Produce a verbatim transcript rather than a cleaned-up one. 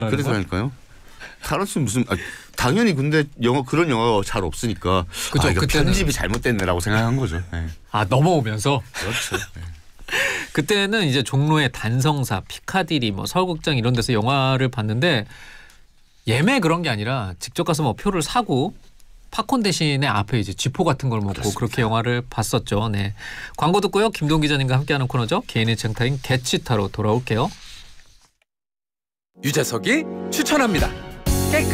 그래서니까요. 타노스는 무슨 아, 당연히 근데 영화 그런 영화가 잘 없으니까 그죠, 아, 이거 그때는. 편집이 잘못됐네라고 생각한 거죠. 네. 아 넘어오면서 그렇죠. 네. 그때는 이제 종로의 단성사, 피카디리, 뭐 서울극장 이런 데서 영화를 봤는데 예매 그런 게 아니라 직접 가서 뭐 표를 사고 팝콘 대신에 앞에 이제 쥐포 같은 걸 먹고 그렇습니다. 그렇게 영화를 봤었죠. 네. 광고 듣고요. 김동 기자님과 함께하는 코너죠. 개인의 창타인 개취타로 돌아올게요. 유재석이 추천합니다.